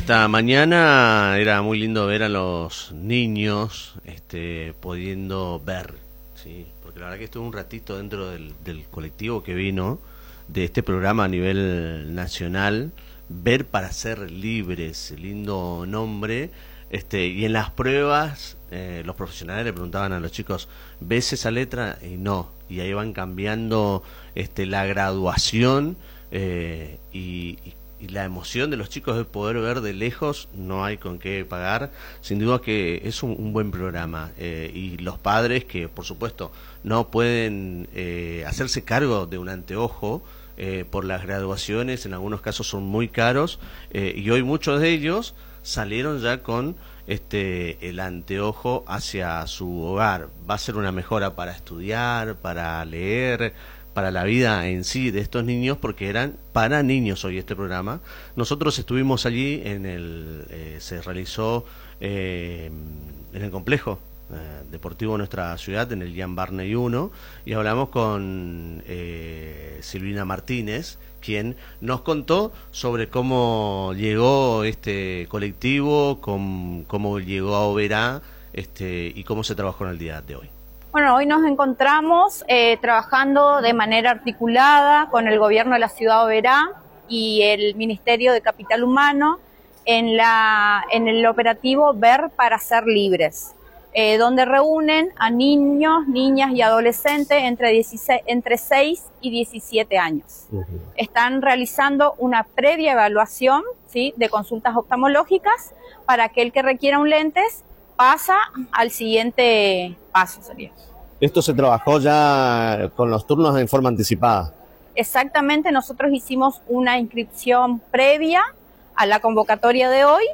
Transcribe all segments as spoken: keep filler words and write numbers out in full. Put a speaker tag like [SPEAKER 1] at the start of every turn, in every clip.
[SPEAKER 1] esta mañana era muy lindo ver a los niños este, pudiendo ver, ¿sí? Porque la verdad que estuve un ratito dentro del, del colectivo que vino de este programa a nivel nacional, Ver para ser libres, lindo nombre, este, y en las pruebas eh, los profesionales le preguntaban a los chicos, ¿ves esa letra? Y no, y ahí van cambiando este, la graduación eh, y, y y la emoción de los chicos de poder ver de lejos, no hay con qué pagar. Sin duda que es un, un buen programa, eh, y los padres que por supuesto no pueden eh, hacerse cargo de un anteojo eh, por las graduaciones, en algunos casos son muy caros, eh, y hoy muchos de ellos salieron ya con este el anteojo hacia su hogar. Va a ser una mejora para estudiar, para leer, para la vida en sí de estos niños, porque eran para niños hoy este programa. Nosotros estuvimos allí, en el eh, se realizó eh, en el complejo eh, deportivo de nuestra ciudad, en el Jan Barney uno, y hablamos con eh, Silvina Martínez, quien nos contó sobre cómo llegó este colectivo, cómo, cómo llegó a Oberá, este, y cómo se trabajó en el día de hoy.
[SPEAKER 2] Bueno, hoy nos encontramos eh, trabajando de manera articulada con el gobierno de la ciudad de Oberá y el Ministerio de Capital Humano en, la, en el operativo Ver para ser libres, eh, donde reúnen a niños, niñas y adolescentes entre, dieciséis, entre seis y diecisiete años. Uh-huh. Están realizando una previa evaluación, ¿sí?, de consultas oftalmológicas para aquel que requiera un lentes pasa al siguiente paso, sería.
[SPEAKER 1] Esto se trabajó ya con los turnos en forma anticipada.
[SPEAKER 2] Exactamente, nosotros hicimos una inscripción previa a la convocatoria de hoy,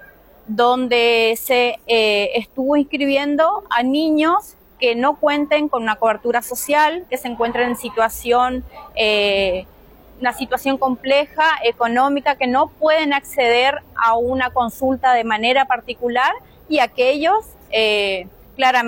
[SPEAKER 2] donde se eh, estuvo inscribiendo a niños que no cuenten con una cobertura social, que se encuentren en situación, eh, una situación compleja, económica, que no pueden acceder a una consulta de manera particular, y aquellos, eh, claramente,